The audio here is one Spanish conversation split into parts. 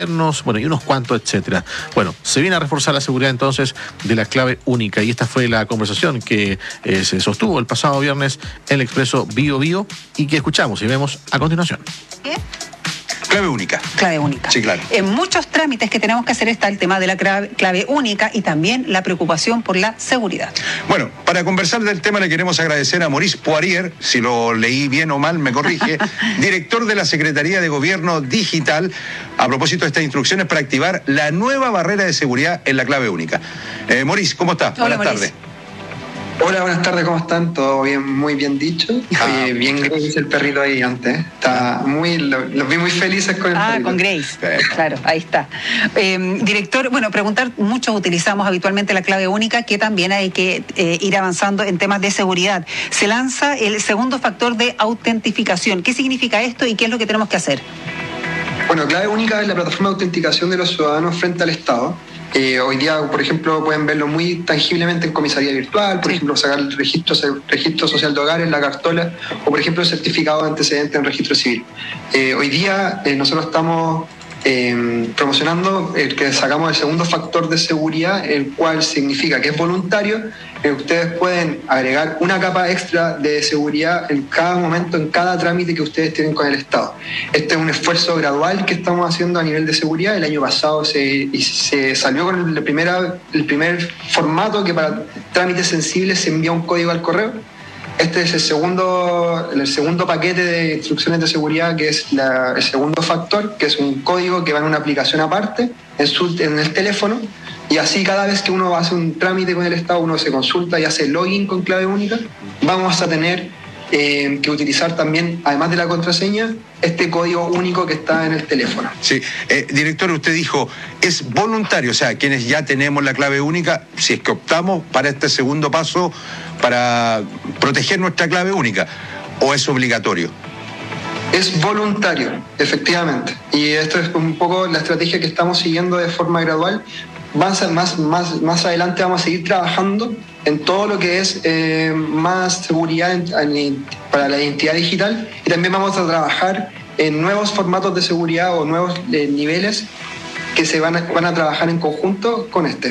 gobiernos, bueno, y unos cuantos, etcétera. Bueno, se viene a reforzar la seguridad entonces de la clave única, y esta fue la conversación que se sostuvo el pasado viernes en el Expreso Bío Bío y que escuchamos y vemos a continuación. ¿Qué? Clave única. Clave única. Sí, claro. En muchos trámites que tenemos que hacer está el tema de la clave única y también la preocupación por la seguridad. Bueno, para conversar del tema le queremos agradecer a Maurice Poirier, si lo leí bien o mal me corrige, director de la Secretaría de Gobierno Digital, a propósito de estas instrucciones para activar la nueva barrera de seguridad en la clave única. Maurice, ¿cómo está? Hola, Buenas tardes. Hola, buenas tardes, ¿cómo están? ¿Todo bien? Muy bien dicho. Bien Grace el perrito ahí antes. Está los vi muy felices con el perrito. Con Grace. Claro, ahí está. Director, bueno, preguntar, muchos utilizamos habitualmente la clave única, que también hay que ir avanzando en temas de seguridad. Se lanza el segundo factor de autentificación. ¿Qué significa esto y qué es lo que tenemos que hacer? Bueno, clave única es la plataforma de autenticación de los ciudadanos frente al Estado. Hoy día, por ejemplo, pueden verlo muy tangiblemente en comisaría virtual, por ejemplo, sacar el registro social de hogares, la cartola, o por ejemplo el certificado de antecedente en registro civil. Hoy día nosotros estamos promocionando el que sacamos el segundo factor de seguridad, el cual significa que es voluntario. Ustedes pueden agregar una capa extra de seguridad en cada momento, en cada trámite que ustedes tienen con el Estado. Este es un esfuerzo gradual que estamos haciendo a nivel de seguridad. El año pasado se salió con el primer formato que para trámites sensibles se envía un código al correo. Este es el segundo paquete de instrucciones de seguridad, que es el segundo factor, que es un código que va en una aplicación aparte en el teléfono, y así cada vez que uno hace un trámite con el Estado, uno se consulta y hace login con clave única. Vamos a tener que utilizar también, además de la contraseña, este código único que está en el teléfono. Sí, director, usted dijo, es voluntario, o sea, quienes ya tenemos la clave única, si es que optamos para este segundo paso para proteger nuestra clave única, ¿o es obligatorio? Es voluntario, efectivamente, y esto es un poco la estrategia que estamos siguiendo de forma gradual. Más adelante vamos a seguir trabajando en todo lo que es más seguridad para la identidad digital, y también vamos a trabajar en nuevos formatos de seguridad o nuevos niveles que se van a trabajar en conjunto con este.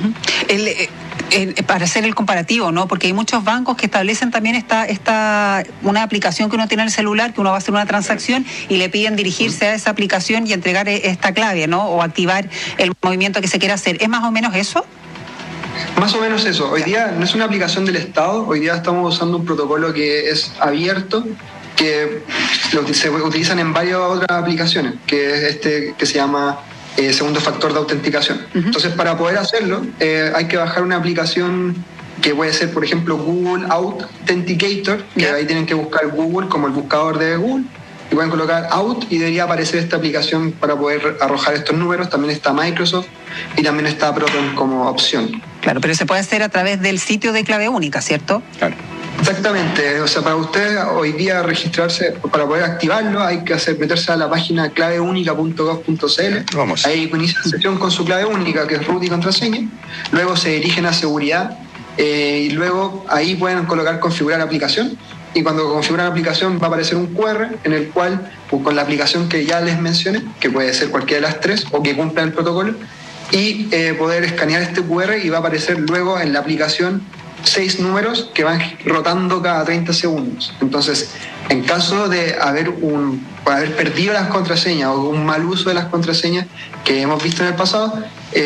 Para hacer el comparativo, ¿no? Porque hay muchos bancos que establecen también una aplicación que uno tiene en el celular, que uno va a hacer una transacción y le piden dirigirse a esa aplicación y entregar esta clave, ¿no? O activar el movimiento que se quiera hacer. ¿Es más o menos eso? Más o menos eso. Hoy día no es una aplicación del Estado, hoy día estamos usando un protocolo que es abierto, que se utilizan en varias otras aplicaciones, que es que se llama segundo factor de autenticación. Entonces, para poder hacerlo, hay que bajar una aplicación que puede ser, por ejemplo, Google Authenticator, que ahí tienen que buscar Google como el buscador de Google, y pueden colocar Out y debería aparecer esta aplicación para poder arrojar estos números. También está Microsoft y también está Proton como opción. Claro, pero se puede hacer a través del sitio de clave única, ¿cierto? Claro. Exactamente, o sea, para usted hoy día registrarse, para poder activarlo, hay que meterse a la página claveunica.gov.cl. Ahí inicia la sesión con su clave única, que es root y contraseña. Luego se dirigen a seguridad y luego ahí pueden colocar configurar aplicación. Y cuando configuran la aplicación va a aparecer un QR en el cual, con la aplicación que ya les mencioné, que puede ser cualquiera de las tres o que cumpla el protocolo, y poder escanear este QR y va a aparecer luego en la aplicación 6 números que van rotando cada 30 segundos. Entonces, en caso de haber perdido las contraseñas o un mal uso de las contraseñas que hemos visto en el pasado,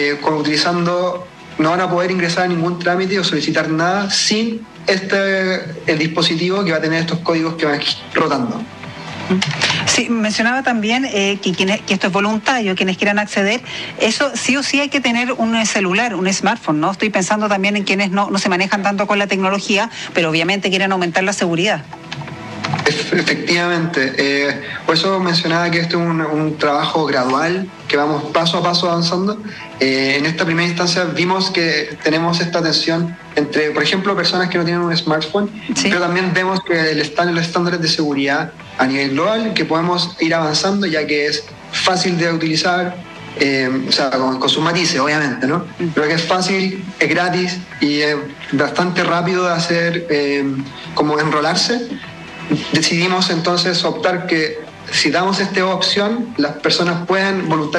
no van a poder ingresar a ningún trámite o solicitar nada sin el dispositivo que va a tener estos códigos que van rotando. Sí, mencionaba también que esto es voluntario, quienes quieran acceder. Eso sí o sí hay que tener un celular, un smartphone, ¿no? Estoy pensando también en quienes no se manejan tanto con la tecnología, pero obviamente quieren aumentar la seguridad. Efectivamente, por eso mencionaba que esto es un trabajo gradual, que vamos paso a paso avanzando. En esta primera instancia vimos que tenemos esta tensión entre, por ejemplo, personas que no tienen un smartphone, sí, pero también vemos que están los estándares de seguridad a nivel global, que podemos ir avanzando, ya que es fácil de utilizar, o sea, con sus matices, obviamente, ¿no? Pero que es fácil, es gratis y es bastante rápido de hacer, como enrolarse. Decidimos entonces optar que si damos esta opción, las personas puedan voluntariamente